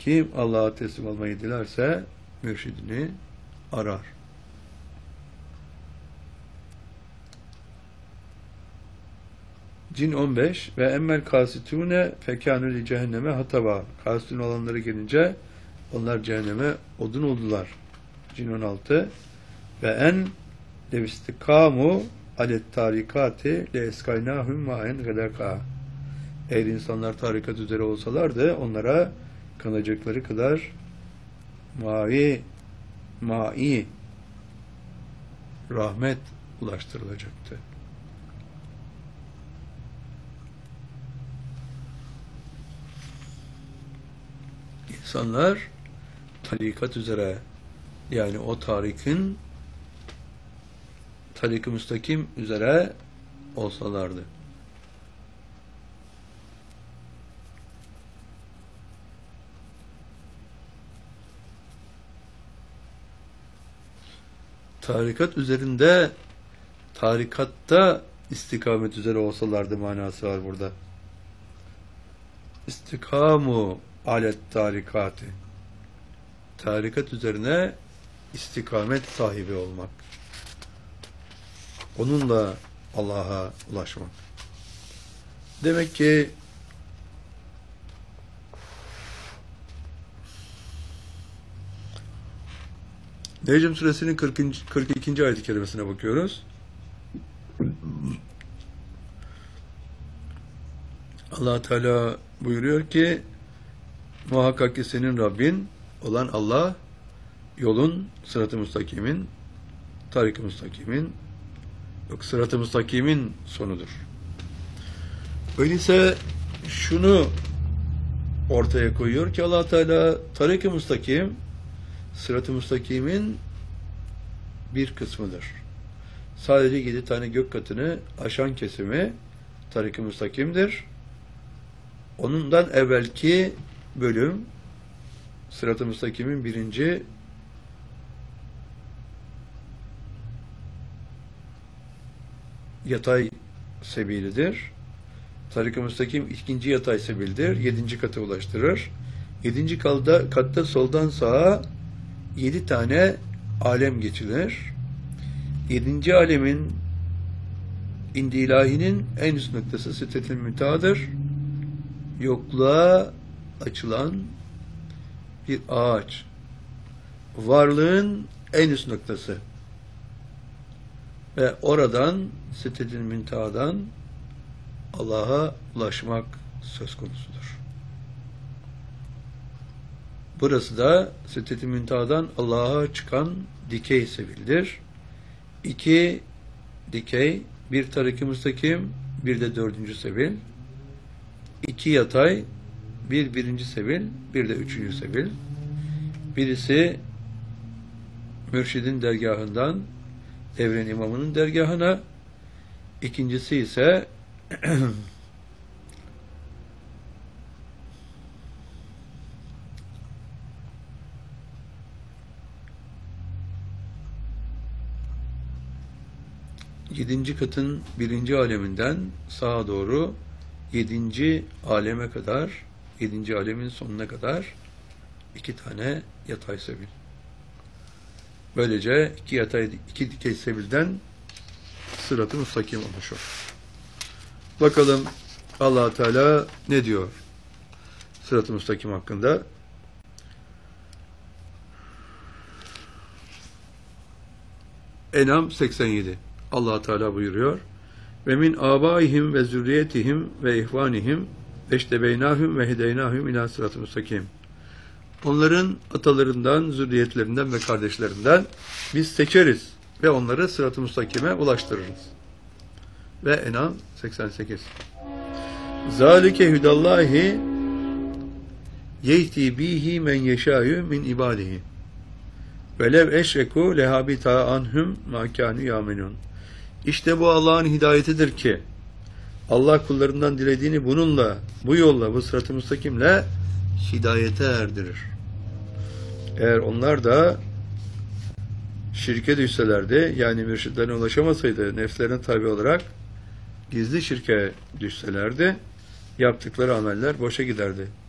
Kim Allah'a teslim olmayı dilerse mürşidini arar. Cin 15 ve emmel kasitune fekânü li cehenneme hataba. Kasitun olanları gelince onlar cehenneme odun oldular. Cin 16 ve en levistikamu alet tarikati le eskaynahum ma'en gadaka. Eğer insanlar tarikat üzere olsalardı onlara kanacakları kadar mai rahmet ulaştırılacaktı. İnsanlar tarikat üzere, yani o tarikin tarik-i müstakim üzere olsalardı. Tarikat üzerinde, tarikatta istikamet üzere olsalardı manası var burada. İstikamu alet tarikati. Tarikat üzerine istikamet sahibi olmak. Onunla Allah'a ulaşmak. Demek ki Necm suresinin 42. ayet-i kerimesine bakıyoruz. Allah Teala buyuruyor ki muhakkak ki senin Rabbin olan Allah yolun, sırat-ı müstakimin, tarik-i müstakimin, yok sırat-ı müstakimin sonudur. Öyleyse şunu ortaya koyuyor ki Allah Teala tarik-i müstakim sırat-ı müstakimin bir kısmıdır. Sadece 7 tane gök katını aşan kesimi tarik-i müstakimdir. Onundan evvelki bölüm sırat-ı müstakimin birinci yatay sebilidir. Tarik-i müstakim ikinci yatay sebildir. 7. kata ulaştırır. 7. katta soldan sağa 7 tane alem geçilir. 7. alemin indi ilahinin en üst noktası Sidretil Münteha'dır. Yokluğa açılan bir ağaç. Varlığın en üst noktası. Ve oradan Sidretil Münteha'dan Allah'a ulaşmak söz konusudur. Burası da Sidret-i Münteha'dan Allah'a çıkan dikey sebildir. 2 dikey, bir tarik-i müstakim, bir de 4. sebil. 2 yatay, bir birinci sebil, bir de 3. sebil. Birisi mürşidin dergahından devren imamının dergahına, ikincisi ise yedinci katın 1. aleminden sağa doğru 7. aleme kadar, 7. alemin sonuna kadar 2 tane yatay sebil. Böylece 2 yatay, 2 dikey sebilden sırat-ı müstakim oluşur. Bakalım Allah Teala ne diyor sırat-ı müstakim hakkında? En'am 87. Allah Teala buyuruyor. Ve min abaihim ve zürriyetihim ve ihvanihim veştebeynahum ve hedeynahum ila sırat-ı müstakim. Onların atalarından, zürriyetlerinden ve kardeşlerinden biz seçeriz ve onları sırat-ı müstakime ulaştırırız. Ve En'am 88. Zalike hudallahi yehdi bihi men yeşâ'yu min ibadihi ve lev eşrekû lehabita anhum mâ kânû yâmenûn. İşte bu Allah'ın hidayetidir ki Allah kullarından dilediğini bununla, bu yolla, bu sırat-ı müstakimle hidayete erdirir. Eğer onlar da şirke düşselerdi, yani mürşidlerine ulaşamasaydı, nefslerine tabi olarak gizli şirke düşselerdi, yaptıkları ameller boşa giderdi.